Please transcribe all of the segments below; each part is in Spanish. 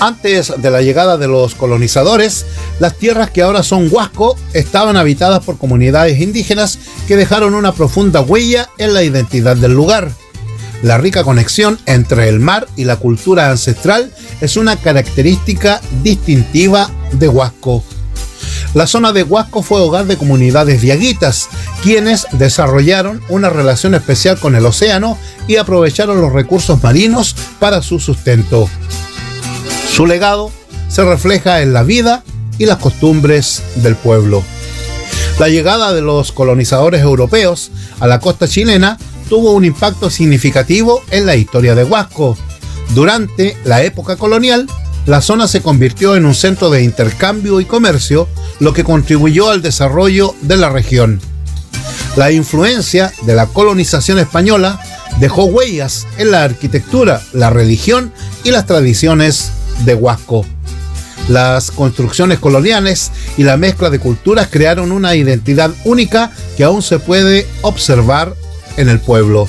Antes de la llegada de los colonizadores, las tierras que ahora son Huasco estaban habitadas por comunidades indígenas que dejaron una profunda huella en la identidad del lugar. La rica conexión entre el mar y la cultura ancestral es una característica distintiva de Huasco. La zona de Huasco fue hogar de comunidades diaguitas, quienes desarrollaron una relación especial con el océano y aprovecharon los recursos marinos para su sustento. Su legado se refleja en la vida y las costumbres del pueblo. La llegada de los colonizadores europeos a la costa chilena tuvo un impacto significativo en la historia de Huasco. Durante la época colonial, la zona se convirtió en un centro de intercambio y comercio, lo que contribuyó al desarrollo de la región. La influencia de la colonización española dejó huellas en la arquitectura, la religión y las tradiciones de Huasco. Las construcciones coloniales y la mezcla de culturas crearon una identidad única que aún se puede observar en el pueblo.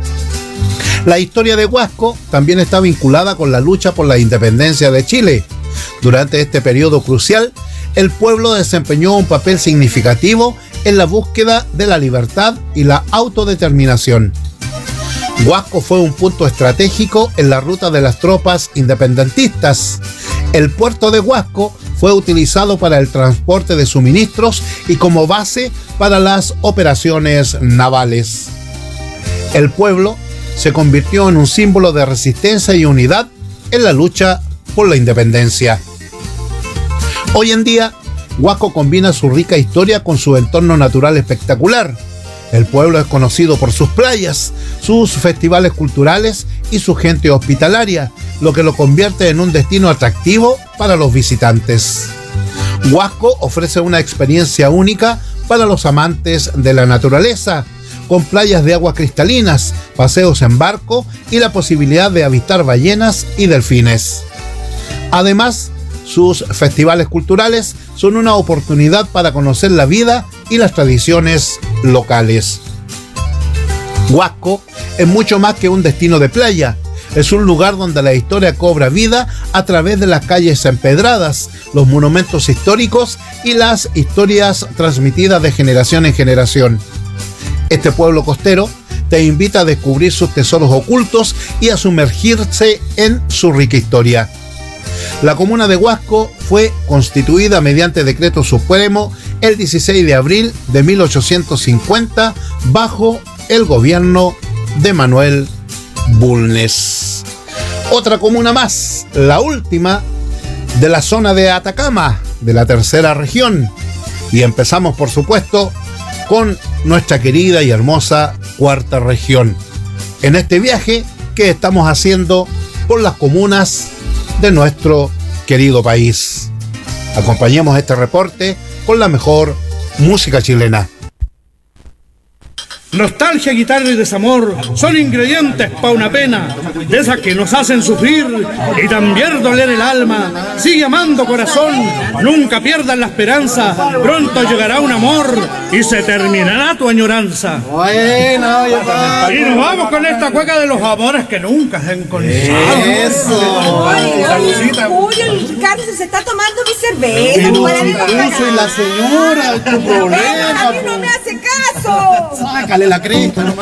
La historia de Huasco también está vinculada con la lucha por la independencia de Chile. Durante este periodo crucial, el pueblo desempeñó un papel significativo en la búsqueda de la libertad y la autodeterminación. Huasco fue un punto estratégico en la ruta de las tropas independentistas. El puerto de Huasco fue utilizado para el transporte de suministros y como base para las operaciones navales. El pueblo se convirtió en un símbolo de resistencia y unidad en la lucha por la independencia. Hoy en día, Huasco combina su rica historia con su entorno natural espectacular. El pueblo es conocido por sus playas, sus festivales culturales y su gente hospitalaria, lo que lo convierte en un destino atractivo para los visitantes. Huasco ofrece una experiencia única para los amantes de la naturaleza, con playas de aguas cristalinas, paseos en barco y la posibilidad de avistar ballenas y delfines. Además, sus festivales culturales son una oportunidad para conocer la vida y las tradiciones locales. Huasco es mucho más que un destino de playa. Es un lugar donde la historia cobra vida a través de las calles empedradas, los monumentos históricos y las historias transmitidas de generación en generación. Este pueblo costero te invita a descubrir sus tesoros ocultos y a sumergirse en su rica historia. La comuna de Huasco fue constituida mediante decreto supremo el 16 de abril de 1850 bajo el gobierno de Manuel Bulnes. Otra comuna más, la última de la zona de Atacama, de la tercera región. Y empezamos, por supuesto, con nuestra querida y hermosa cuarta región. En este viaje que estamos haciendo por las comunas de nuestro querido país. Acompañemos este reporte con la mejor música chilena. Nostalgia, guitarra y desamor son ingredientes pa' una pena, de esas que nos hacen sufrir y también doler el alma. Sigue amando, corazón, nunca pierdas la esperanza, pronto llegará un amor y se terminará tu añoranza. Bueno, y nos vamos con esta cueca de los amores que nunca se han encontrado. Eso. Julio, Carlos se está tomando mi cerveza. Incluso y la señora, tu problema. A mí no me hace caso. Sácale la cresta nomás.